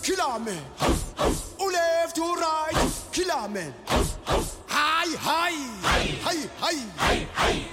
killer man. Who left to right, killer man. High, high, high, high, high, high.